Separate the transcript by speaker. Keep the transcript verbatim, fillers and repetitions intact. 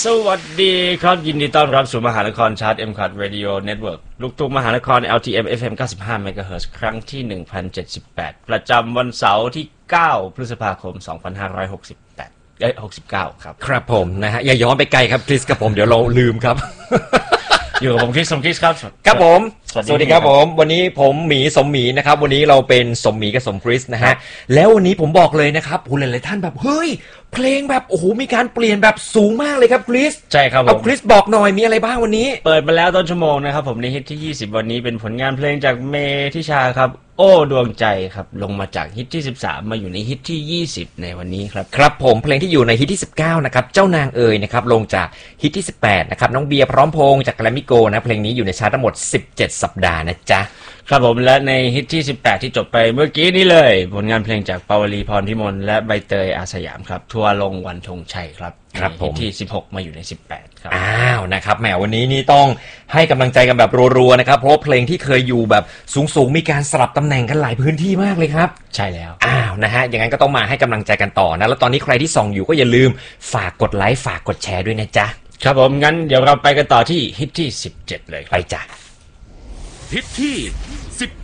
Speaker 1: สวัสดีครับยินดีต้อนรับสู่มหานครชาร์ต เอ็ม ซี เอ ที Radio Network ลูกทุ่งมหานคร แอล ที เอ็ม เอฟ เอ็ม เก้าสิบห้า เมกะเฮิรตซ์ ครั้งที่ หนึ่งพันเจ็ดสิบแปด ประจำวันเสาร์ที่ เก้า พฤษภาคม สองพันห้าร้อยหกสิบแปด เอ้ย หกสิบเก้า ครับ
Speaker 2: ครับผมนะฮะอย่าย้อนไปไกลครับคริสกับผมเดี๋ยวเราลืมครับ
Speaker 1: อยู่กับผมคริสสมคริสครับ
Speaker 2: ครับผมสวัสดีครับผมวันนี้ผมหมีสมหมีนะครับวันนี้เราเป็นสมหมีกับสมคริสนะฮะแล้ววันนี้ผมบอกเลยนะครับผู้หลายๆท่านแบบเฮ้ยเพลงแบบโอ้โหมีการเปลี่ยนแบบสูงมากเลยครับคริส
Speaker 1: ใช่ครับผม
Speaker 2: เอาคริสบอกหน่อยมีอะไรบ้างวันนี้
Speaker 1: เปิดมาแล้วต้นชั่วโมงนะครับผมในฮิตที่ยี่สิบวันนี้เป็นผลงานเพลงจากเมทิชาครับโอ้ดวงใจครับลงมาจากฮิตที่สิบสามมาอยู่ในฮิตที่ยี่สิบในวันนี้ครับ
Speaker 2: ครับผมเพลงที่อยู่ในฮิตที่สิบเก้านะครับเจ้านางเอ๋ยนะครับลงจากฮิตที่สิบแปดนะครับน้องเบียร์พร้อมพงษ์จากแกรมมี่โกลด์นะเพลงนี้อยู่ในชาร์ตทั้งหมดสิบเจ็ดสัปดาห์นะจ๊ะ
Speaker 1: ครับผมและในฮิตที่สิบแปดที่จบไปเมื่อกี้นี้เลยผลงานเพลงจากปาวลีพรพิมลและใบเตยอาสยามครับทัวร์ลงวันธงชัยครับ
Speaker 2: ครับผม
Speaker 1: ที่สิบหกมาอยู่ในสิบแปดครับ
Speaker 2: อ้าวนะครับแหมวันนี้นี่ต้องให้กำลังใจกันแบบรัวๆนะครับเพราะเพลงที่เคยอยู่แบบสูงๆมีการสลับตำแหน่งกันหลายพื้นที่มากเลยครับ
Speaker 1: ใช่แล้ว
Speaker 2: อ้าวนะฮะอย่างนั้นก็ต้องมาให้กำลังใจกันต่อนะแล้วตอนนี้ใครที่ส่องอยู่ก็อย่าลืมฝากกดไลค์ฝากกดแชร์ด้วยนะจ๊ะ
Speaker 1: ครับผมงั้นเดี๋ยวเราไปกันต่อที่ฮิตที่สิบเจ็ดเลย
Speaker 2: ไปจ้ะ
Speaker 3: ฮิตที่สิบ